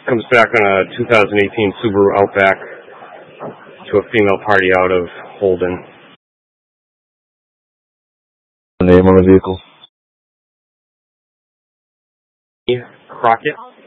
Comes back on a 2018 Subaru Outback to a female party out of Holden. The name on the vehicle? Crockett.